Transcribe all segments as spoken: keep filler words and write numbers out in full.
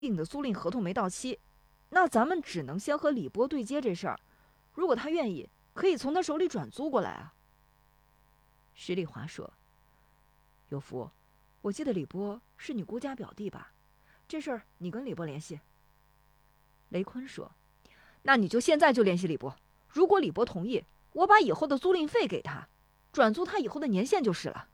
定的租赁合同没到期，那咱们只能先和李波对接这事儿。如果他愿意，可以从他手里转租过来啊。 石丽华说：“有福，我记得李波是你姑家表弟吧？这事儿你跟李波联系。” 雷坤说：“那你就现在就联系李波，如果李波同意，我把以后的租赁费给他，转租他以后的年限就是了。”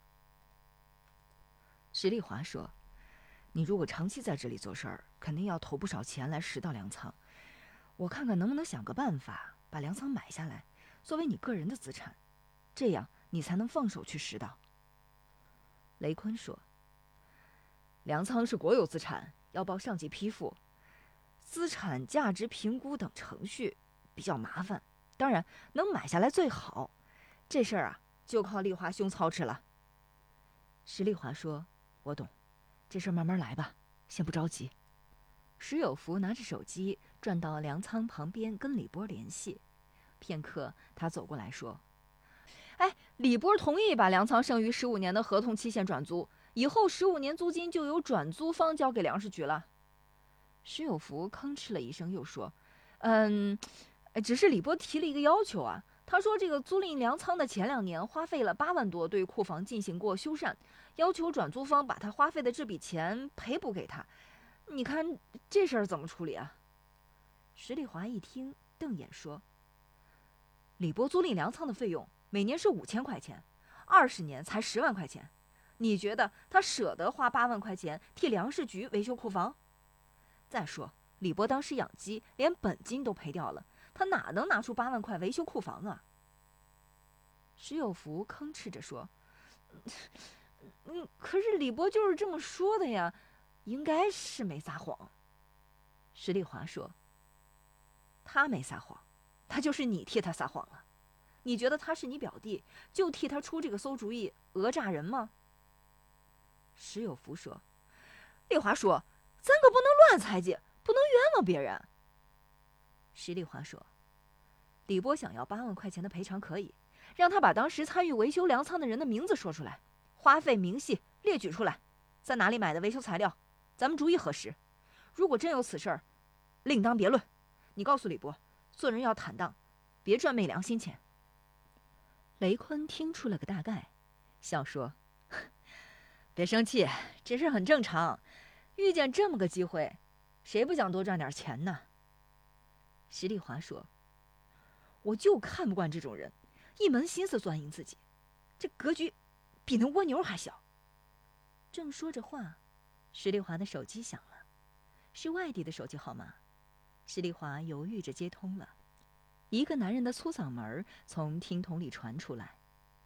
石丽华说：“你如果长期在这里做事儿，肯定要投不少钱来拾到粮仓。我看看能不能想个办法，把粮仓买下来，作为你个人的资产，这样你才能放手去拾到。” 雷坤说：“粮仓是国有资产，要报上级批复，资产价值评估等程序比较麻烦。当然，能买下来最好。这事儿啊，就靠丽华兄操持了。” 石丽华说：“我懂，这事儿慢慢来吧，先不着急。”石有福拿着手机转到粮仓旁边跟李波联系，片刻，他走过来说：“ 哎，李波同意把粮仓剩余十五年的合同期限转租，以后十五年租金就由转租方交给粮食局了。” 石有福吭哧了一声，又说：“ 嗯，只是李波提了一个要求啊。他说这个租赁粮仓的前两年花费了八万多对库房进行过修缮，要求转租方把他花费的这笔钱赔补给他。你看这事儿怎么处理啊？” 石丽华一听，瞪眼说：“ 李波租赁粮仓的费用每年是五千块钱，二十年才十万块钱。你觉得他舍得花八万块钱替粮食局维修库房？再说李波当时养鸡，连本金都赔掉了，他哪能拿出八万块维修库房啊？” 石有福吭哧着说：“ 嗯，可是李波就是这么说的呀，应该是没撒谎。” 石丽华说：“ 他没撒谎，他就是你替他撒谎了。你觉得他是你表弟，就替他出这个馊主意，讹诈人吗？” 石有福说：“ 丽华说，咱可不能乱猜忌，不能冤枉别人。” 石丽华说：“李波想要八万块钱的赔偿可以， 让他把当时参与维修粮仓的人的名字说出来，花费明细列举出来，在哪里买的维修材料，咱们逐一核实。如果真有此事儿，另当别论。你告诉李波，做人要坦荡，别赚昧良心钱。” 雷坤听出了个大概，笑说：“别生气，这事很正常。遇见这么个机会，谁不想多赚点钱呢？”石丽华说：“ 我就看不惯这种人，一门心思钻营自己，这格局比那蜗牛还小。” 正说着话，石丽华的手机响了，是外地的手机号码。石丽华犹豫着接通了，一个男人的粗嗓门从听筒里传出来：“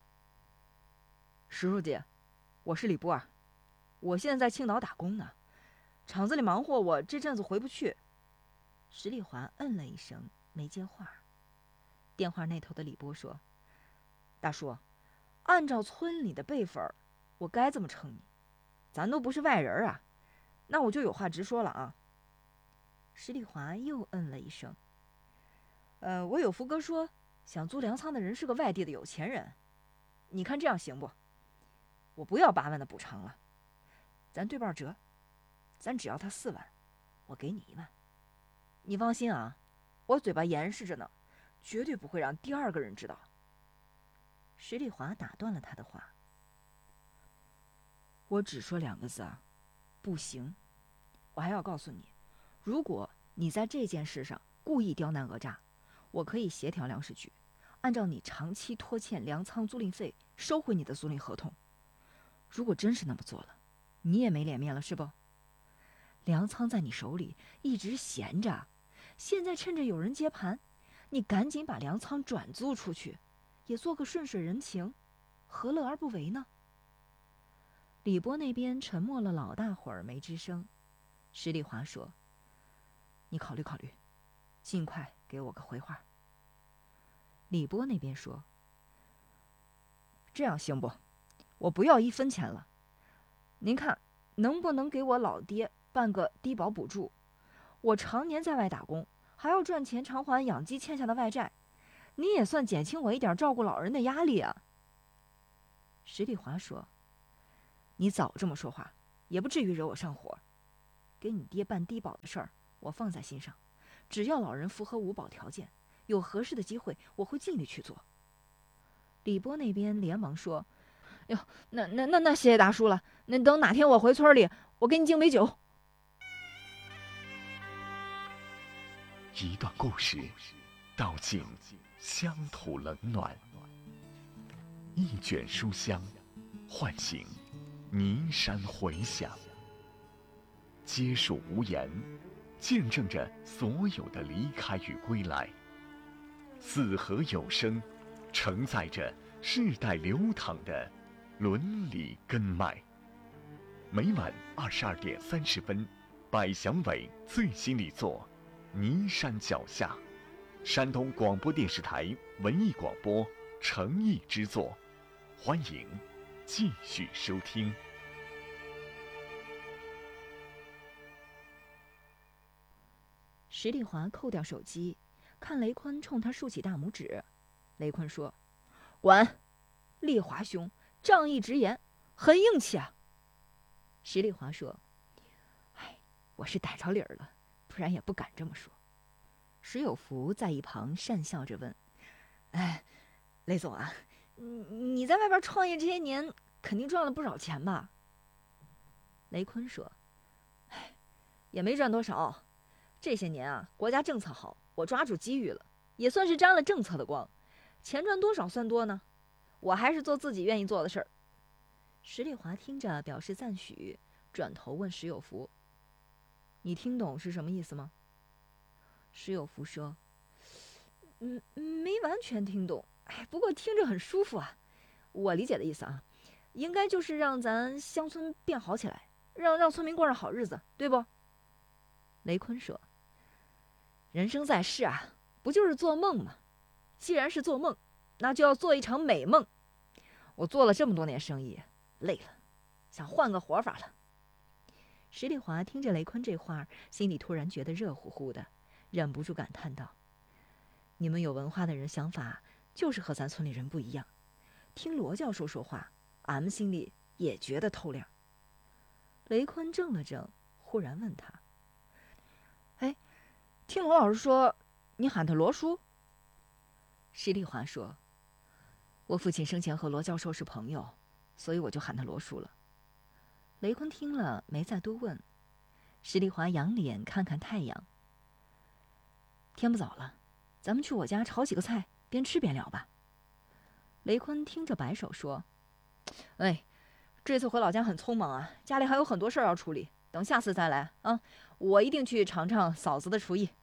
石书记，我是李波儿，我现在在青岛打工呢，厂子里忙活，我这阵子回不去。” 石丽华嗯了一声，没接话。电话那头的李波说：“ 大叔，按照村里的辈分，我该这么称你，咱都不是外人啊，那我就有话直说了啊。” 石丽华又嗯了一声。 呃，我有福哥说，想租粮仓的人是个外地的有钱人，你看这样行不？我不要八万的补偿了，咱对半折，咱只要他四万，我给你一万。你放心啊，我嘴巴严实着呢，绝对不会让第二个人知道。 石丽华打断了他的话：“ 我只说两个字啊，不行。我还要告诉你，如果你在这件事上故意刁难讹诈，我可以协调粮食局，按照你长期拖欠粮仓租赁费收回你的租赁合同。如果真是那么做了，你也没脸面了是不？粮仓在你手里一直闲着，现在趁着有人接盘，你赶紧把粮仓转租出去，也做个顺水人情，何乐而不为呢？” 李波那边沉默了老大会儿，没吱声。石丽华说：“你考虑考虑，尽快给我个回话。” 李波那边说：“这样行不？我不要一分钱了，您看能不能给我老爹办个低保补助？我常年在外打工，还要赚钱偿还养鸡欠下的外债，你也算减轻我一点照顾老人的压力啊。” 石丽华说：“ 你早这么说话，也不至于惹我上火。 给你爹办低保的事儿，我放在心上。只要老人符合五保条件，有合适的机会，我会尽力去做。” 李波那边连忙说：“哟，那那那那谢谢大叔了。那等哪天我回村里，我给你敬杯酒。” 一段故事，道尽乡土冷暖；一卷书香，唤醒尼山回响。皆属无言，见证着所有的离开与归来。四合有声，承载着世代流淌的伦理根脉。每晚二十二点三十分，百祥伟最新力作《尼山脚下》，山东广播电视台文艺广播诚意之作，欢迎继续收听。 石丽华扣掉手机，看雷坤冲他竖起大拇指。雷坤说：“ 管！丽华兄仗义直言，很硬气啊。” 石丽华说：“ 哎，我是逮着理儿了，不然也不敢这么说。” 石有福在一旁讪笑着问：“ 哎，雷总啊，你你在外边创业这些年，肯定赚了不少钱吧？” 雷坤说：“ 哎，也没赚多少。这些年啊，国家政策好，我抓住机遇了，也算是沾了政策的光。钱赚多少算多呢？我还是做自己愿意做的事儿。” 石丽华听着表示赞许，转头问石有福：“ 你听懂是什么意思吗？” 石有福说：“ 嗯，没完全听懂，哎，不过听着很舒服啊。我理解的意思啊，应该就是让咱乡村变好起来，让让村民过上好日子，对不？” 雷坤说：“ 人生在世啊，不就是做梦吗？既然是做梦，那就要做一场美梦。我做了这么多年生意，累了，想换个活法了。” 石丽华听着雷坤这话，心里突然觉得热乎乎的，忍不住感叹道：“你们有文化的人想法就是和咱村里人不一样。听罗教授说话，俺们心里也觉得透亮。”雷坤怔了怔，忽然问他：“ 哎，听罗老师说，你喊他罗叔？” 石丽华说：“我父亲生前和罗教授是朋友，所以我就喊他罗叔了。”雷坤听了没再多问。石丽华仰脸看看太阳：“天不早了，咱们去我家炒几个菜，边吃边聊吧。”雷坤听着摆手说：“ 哎，这次回老家很匆忙啊，家里还有很多事儿要处理，等下次再来啊，我一定去尝尝嫂子的厨艺。”